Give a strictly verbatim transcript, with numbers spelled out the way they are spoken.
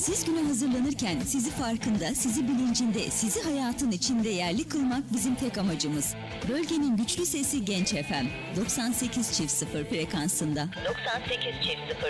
Siz güne hazırlanırken sizi farkında, sizi bilincinde, sizi hayatın içinde yerli kılmak bizim tek amacımız. Bölgenin güçlü sesi Genç F M. doksan sekiz çift sıfır frekansında. doksan sekiz çift sıfır